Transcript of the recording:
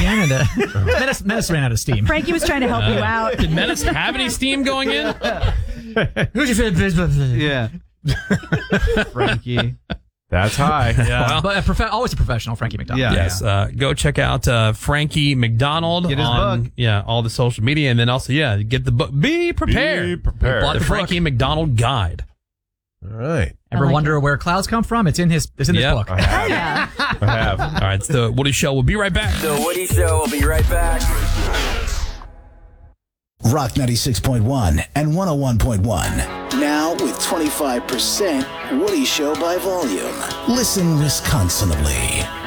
in, and Menace ran out of steam. Frankie was trying to help you out. Did Menace have any steam going in? Who's your favorite? Yeah. Frankie. That's high. Yeah. But always a professional, Frankie McDonald. Yeah. Yes. Go check out Frankie McDonald Get his on book. all the social media, and then also get the book. Be prepared. Be prepared. Bought The the Frankie McDonald Guide. All right. Ever like wonder where clouds come from? It's in this book. I have. Yeah. I have. All right, it's the Woody Show. We'll be right back. The Woody Show will be right back. Rock 96.1 and 101.1. Now with 25% Woody Show by volume. Listen Wisconsinably.